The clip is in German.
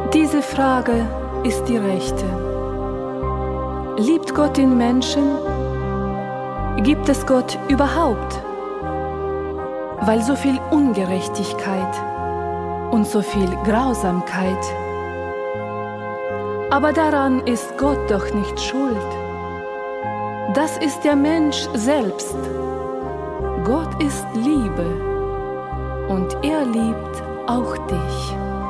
Diese Frage ist die rechte. Liebt Gott den Menschen? Gibt es Gott überhaupt? Weil so viel Ungerechtigkeit und so viel Grausamkeit. Aber daran ist Gott doch nicht schuld. Das ist der Mensch selbst. Gott ist Liebe und er liebt auch dich.